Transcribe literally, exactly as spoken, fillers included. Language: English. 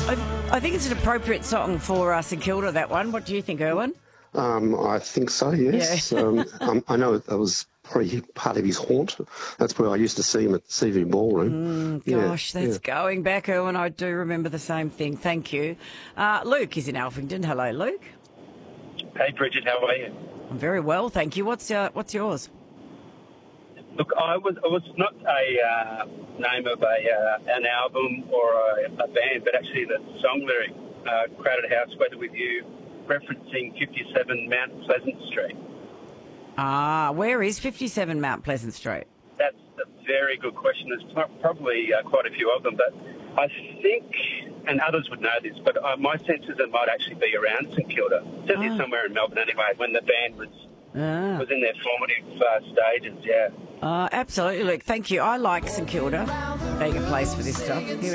I, I think it's an appropriate song for uh, St Kilda, that one. What do you think, Erwin? Um, I think so, yes. Yeah. um, um, I know that was probably part of his haunt. That's where I used to see him at the C V Ballroom. Mm, gosh, yeah, that's yeah. going back, Erwin. I do remember the same thing. Thank you. Uh, Luke is in Alphington. Hello, Luke. Hey, Bridget, how are you? I'm very well, thank you. What's uh, what's yours? Look, I was I was not a uh, name of a uh, an album or a, a band, but actually the song lyric, uh, Crowded House, Weather With You, referencing fifty-seven Mount Pleasant Street. Ah, where is fifty-seven Mount Pleasant Street? That's a very good question. There's pro- probably uh, quite a few of them, but I think, and others would know this, but uh, my sense is it might actually be around St Kilda. Certainly Ah. somewhere in Melbourne anyway, when the band was Ah. was in their formative uh, stages, yeah. Uh, absolutely, Luke. Thank you. I like St Kilda being a place for this stuff. Here we